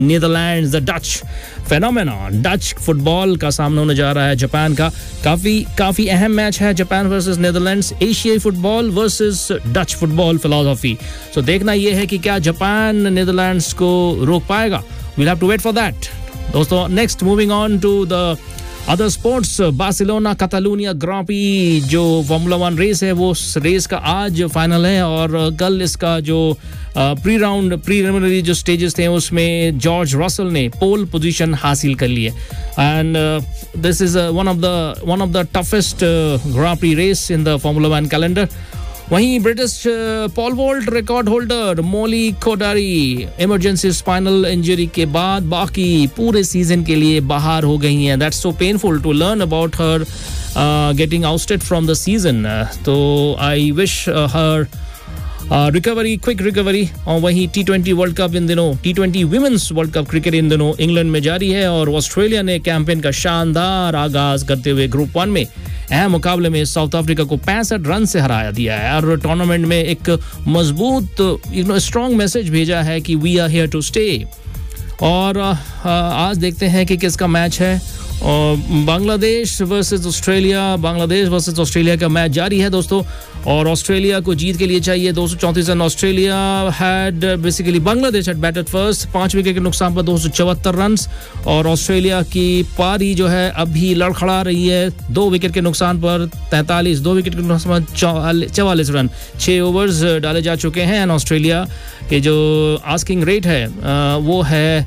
Netherlands, the Dutch phenomenon, Dutch football का सामना होने जा रहा है जापान का। काफी अहम मैच है, जापान वर्सेस नीदरलैंड्स, एशियाई football versus Dutch football philosophy. सो देखना यह है कि क्या जापान नीदरलैंड्स को रोक पाएगा। We'll have to wait for that दोस्तों। Next moving on to the other sports, Barcelona Catalonia grand pre जो फॉर्मूला 1 रेस है, वो रेस का आज फाइनल है और कल इसका जो प्रीलिमिनरी जो स्टेजेस थे उसमें जॉर्ज रसल ने पोल पोजीशन हासिल कर ली है। And this is one of the toughest grand pre race in the formula 1 calendar. वहीं British Paul volt record holder मोली कोडारी इमरजेंसी स्पाइनल इंजरी के बाद बाकी पूरे सीजन के लिए बाहर हो गई हैं। That's so painful to learn about her getting ousted from the season. तो I wish her quick recovery. और वहीं T20 वर्ल्ड कप इन दिनों, T20 women's world cup cricket in दिनों इंग्लैंड में जारी है और ऑस्ट्रेलिया ने कैंपेन का शानदार आगाज करते हुए ग्रुप 1 में अहम मुकाबले में साउथ अफ्रीका को 65 रन से हराया दिया है और टूर्नामेंट में एक मजबूत स्ट्रॉन्ग मैसेज भेजा है कि we are here to stay. और आज देखते हैं कि किसका मैच है। और बांग्लादेश वर्सेस ऑस्ट्रेलिया का मैच जारी है दोस्तों। और ऑस्ट्रेलिया को जीत के लिए चाहिए 234 run. Australia had basically Bangladesh had batted first, 5 wicket के नुकसान पर 274 रन। और ऑस्ट्रेलिया की पारी जो है अभी लड़खड़ा रही है 2 विकेट के नुकसान पर 43, 2 विकेट के नुकसान पर 44 रन। 6 ओवर्स डाले जा चुके हैं एंड ऑस्ट्रेलिया के जो आस्किंग रेट है वो है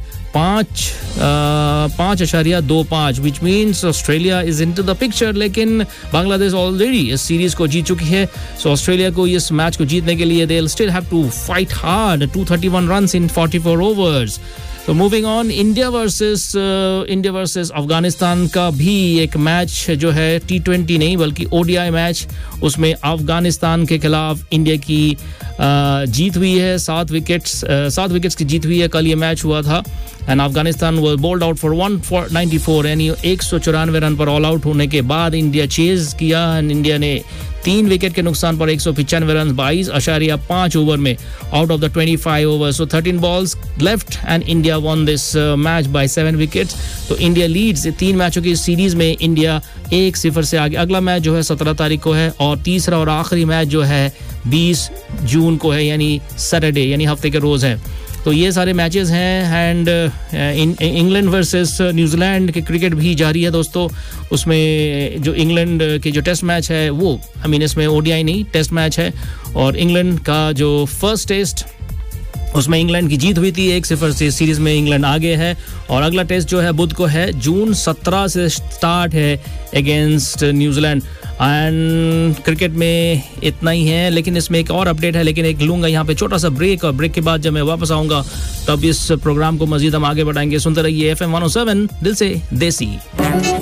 5.25 which means Australia is into the picture। लेकिन बांग्लादेश ऑलरेडी इस सीरीज को जीत चुकी है। सो ऑस्ट्रेलिया को इस मैच को जीतने के लिए they'll still have to fight hard, 231 runs in 44 overs। तो moving on, India versus Afghanistan का भी एक मैच जो है T20 नहीं बल्कि ODI मैच, उसमें अफगानिस्तान के खिलाफ इंडिया की जीत हुई है। 7 विकेट्स की जीत हुई है। कल ये मैच हुआ था and Afghanistan was bold out for 194 यानी 194 रन पर ऑल आउट होने के बाद इंडिया चेज किया एंड इंडिया ने 3 विकेट के नुकसान पर 195 रन 22.5 ओवर में out of the 25 overs. So 13 balls left and India won this match by 7 wickets. तो इंडिया लीड्स 3 मैचों की सीरीज में इंडिया 1-0 से आगे। अगला मैच जो है 17 तारीख को है और तीसरा और आखिरी मैच जो है 20 जून को है यानी सैटरडे यानी हफ्ते के रोज है। तो ये सारे मैचेस हैं एंड इंग्लैंड वर्सेस न्यूजीलैंड के क्रिकेट भी जारी है दोस्तों। उसमें जो इंग्लैंड के जो टेस्ट मैच है वो इसमें ODI नहीं टेस्ट मैच है और इंग्लैंड का जो फर्स्ट टेस्ट उसमें इंग्लैंड की जीत हुई थी 1-0 से। सीरीज में इंग्लैंड आगे है और अगला टेस्ट जो है बुध को है, जून 17 से स्टार्ट है अगेंस्ट न्यूजीलैंड। एंड क्रिकेट में इतना ही है लेकिन इसमें एक और अपडेट है, लेकिन एक लूंगा यहाँ पे छोटा सा ब्रेक और ब्रेक के बाद जब मैं वापस आऊंगा तब इस प्रोग्राम को मजीद हम आगे बढ़ाएंगे। सुनते रहिए FM 107 दिल से देसी।